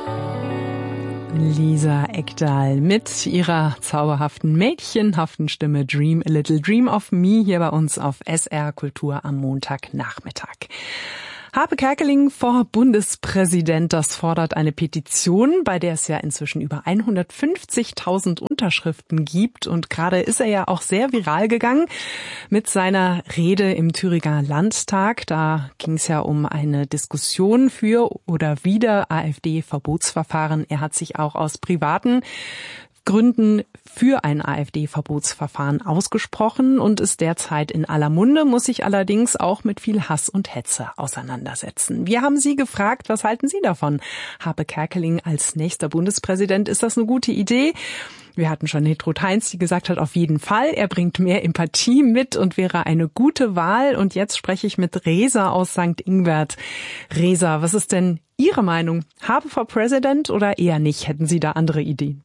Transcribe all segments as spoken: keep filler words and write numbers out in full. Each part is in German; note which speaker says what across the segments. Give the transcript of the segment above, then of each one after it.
Speaker 1: Lisa Ekdahl mit ihrer zauberhaften, mädchenhaften Stimme Dream a Little Dream of Me hier bei uns auf S R Kultur am Montagnachmittag. Harpe Kerkeling vor Bundespräsident, das fordert eine Petition, bei der es ja inzwischen über hundertfünfzigtausend Unterschriften gibt. Und gerade ist er ja auch sehr viral gegangen mit seiner Rede im Thüringer Landtag. Da ging es ja um eine Diskussion für oder wider AfD-Verbotsverfahren. Er hat sich auch aus privaten Gründen für ein AfD-Verbotsverfahren ausgesprochen und ist derzeit in aller Munde, muss sich allerdings auch mit viel Hass und Hetze auseinandersetzen. Wir haben Sie gefragt, was halten Sie davon? Harpe Kerkeling als nächster Bundespräsident, ist das eine gute Idee? Wir hatten schon Hedrud Heinz, die gesagt hat, auf jeden Fall. Er bringt mehr Empathie mit und wäre eine gute Wahl. Und jetzt spreche ich mit Reza aus Sankt Ingbert. Reza, was ist denn Ihre Meinung? Harpe for President oder eher nicht? Hätten Sie da andere Ideen?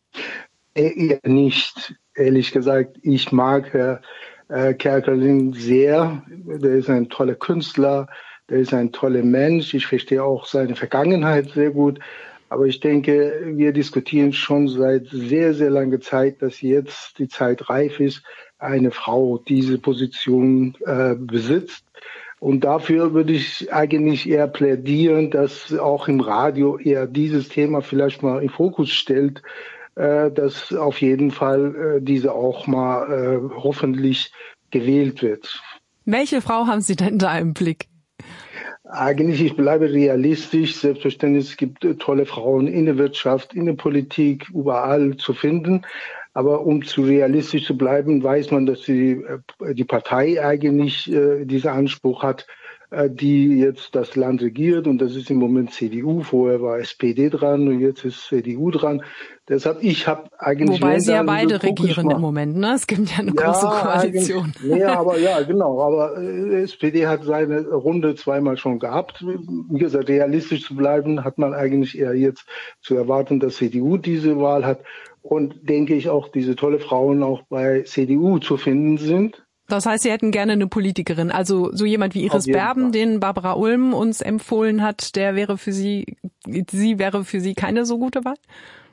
Speaker 2: Eher nicht, ehrlich gesagt. Ich mag Herr äh, Kerkeling sehr. Der ist ein toller Künstler, der ist ein toller Mensch. Ich verstehe auch seine Vergangenheit sehr gut. Aber ich denke, wir diskutieren schon seit sehr, sehr langer Zeit, dass jetzt die Zeit reif ist, eine Frau diese Position äh, besitzt. Und dafür würde ich eigentlich eher plädieren, dass auch im Radio eher dieses Thema vielleicht mal im Fokus stellt, äh, dass auf jeden Fall äh, diese auch mal äh, hoffentlich gewählt wird.
Speaker 1: Welche Frau haben Sie denn da im Blick?
Speaker 2: Eigentlich, ich bleibe realistisch. Selbstverständlich, es gibt äh, tolle Frauen in der Wirtschaft, in der Politik, überall zu finden. Aber um zu realistisch zu bleiben, weiß man, dass die, die Partei eigentlich äh, diesen Anspruch hat, äh, die jetzt das Land regiert. Und das ist im Moment C D U. Vorher war S P D dran und jetzt ist C D U dran. Deshalb, ich habe eigentlich...
Speaker 1: Wobei sie ja beide regieren im Moment, ne? Es gibt ja eine ja, große Koalition.
Speaker 2: Ja, aber ja, genau. Aber äh, S P D hat seine Runde zweimal schon gehabt. Wie gesagt, realistisch zu bleiben, hat man eigentlich eher jetzt zu erwarten, dass C D U diese Wahl hat. Und denke ich auch, diese tolle Frauen auch bei C D U zu finden sind.
Speaker 1: Das heißt, Sie hätten gerne eine Politikerin, also so jemand wie Iris Berben, den Barbara Ulm uns empfohlen hat, der wäre für Sie, sie wäre für Sie keine so gute Wahl?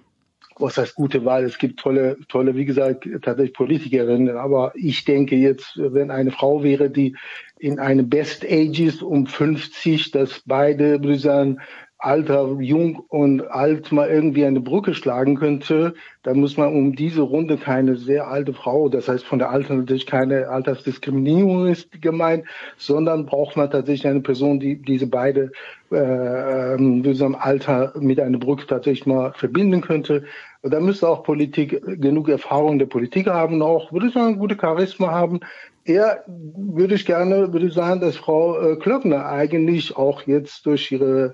Speaker 2: Was heißt gute Wahl? Es gibt tolle, tolle, wie gesagt, tatsächlich Politikerinnen. Aber ich denke jetzt, wenn eine Frau wäre, die in einem Best Ages um fünfzig, dass beide, würde ich sagen, Alter, jung und alt mal irgendwie eine Brücke schlagen könnte, dann muss man um diese Runde keine sehr alte Frau, das heißt von der Alter natürlich keine Altersdiskriminierung ist gemeint, sondern braucht man tatsächlich eine Person, die diese beide äh, in diesem Alter mit einer Brücke tatsächlich mal verbinden könnte. Und da müsste auch Politik genug Erfahrung der Politik haben, auch würde ich sagen, gute Charisma haben. Eher würde ich gerne, würde ich sagen, dass Frau äh, Klöckner eigentlich auch jetzt durch ihre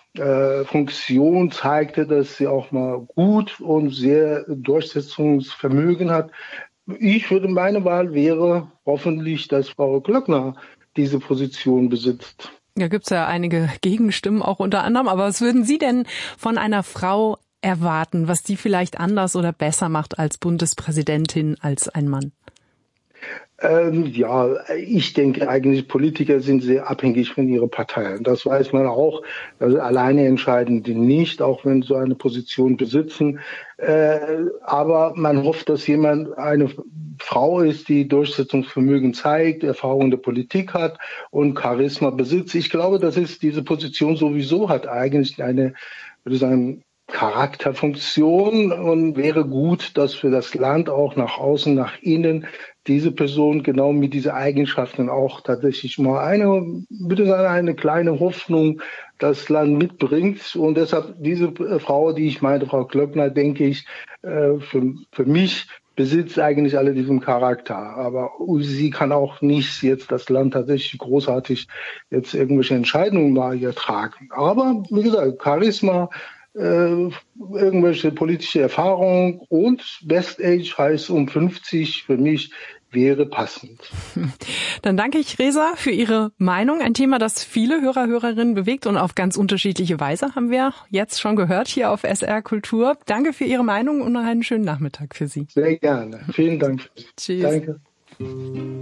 Speaker 2: Äh, Funktion zeigte, dass sie auch mal gut und sehr Durchsetzungsvermögen hat. Ich würde, meine Wahl wäre hoffentlich, dass Frau Klöckner diese Position besitzt.
Speaker 1: Da gibt's ja einige Gegenstimmen auch unter anderem, aber was würden Sie denn von einer Frau erwarten, was die vielleicht anders oder besser macht als Bundespräsidentin als ein Mann?
Speaker 2: Ähm, ja, ich denke eigentlich, Politiker sind sehr abhängig von ihrer Partei. Das weiß man auch. Also alleine entscheiden die nicht, auch wenn sie so eine Position besitzen. Äh, aber man hofft, dass jemand, eine Frau ist, die Durchsetzungsvermögen zeigt, Erfahrung in der Politik hat und Charisma besitzt. Ich glaube, dass es diese Position sowieso hat eigentlich eine, würde ich sagen, Charakterfunktion und wäre gut, dass für das Land auch nach außen, nach innen diese Person genau mit diesen Eigenschaften auch tatsächlich mal eine, bitte sagen, eine kleine Hoffnung das Land mitbringt. Und deshalb diese Frau, die ich meinte, Frau Klöckner, denke ich, für, für mich besitzt eigentlich alle diesen Charakter. Aber sie kann auch nicht jetzt das Land tatsächlich großartig jetzt irgendwelche Entscheidungen mal hier tragen. Aber wie gesagt, Charisma, Äh, irgendwelche politische Erfahrung und Best Age heißt um fünfzig für mich wäre passend.
Speaker 1: Dann danke ich Reza für Ihre Meinung. Ein Thema, das viele Hörer, Hörerinnen bewegt und auf ganz unterschiedliche Weise, haben wir jetzt schon gehört hier auf S R Kultur. Danke für Ihre Meinung und noch einen schönen Nachmittag für Sie.
Speaker 2: Sehr gerne. Vielen Dank.
Speaker 1: Tschüss.
Speaker 2: Danke.